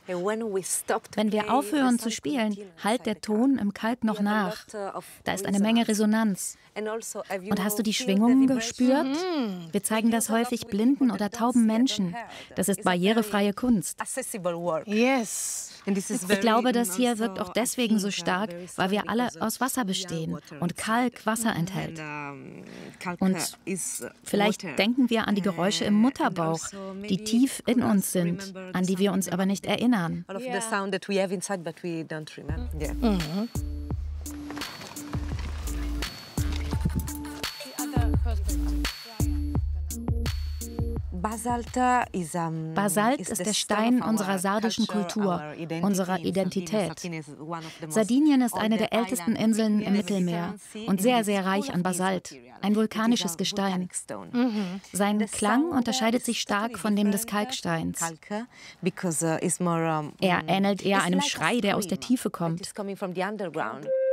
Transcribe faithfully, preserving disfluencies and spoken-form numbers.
Wenn wir aufhören zu spielen, hallt der Ton im Kalk noch nach. Da ist eine Menge Resonanz. Und hast du die Schwingungen gespürt? Wir zeigen das häufig blinden oder tauben Menschen. Das ist barrierefreie Kunst. Yes. Ich glaube, das hier wirkt auch deswegen so stark, weil wir alle aus Wasser bestehen und Kalk Wasser enthält. Und vielleicht denken wir an die Geräusche im Mutterbauch, die tief in uns sind, an die wir uns aber nicht erinnern. Mhm. Basalt ist der Stein unserer sardischen Kultur, unserer Identität. Sardinien ist eine der ältesten Inseln im Mittelmeer und sehr, sehr reich an Basalt, ein vulkanisches Gestein. Mhm. Sein Klang unterscheidet sich stark von dem des Kalksteins. Er ähnelt eher einem Schrei, der aus der Tiefe kommt.